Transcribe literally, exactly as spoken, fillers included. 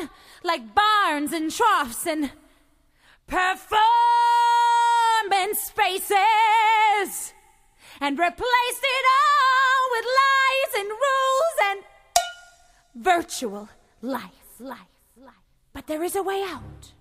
like barns and troughs and performance spaces, and replaced it all with lies and rules and virtual life, life, life. But there is a way out.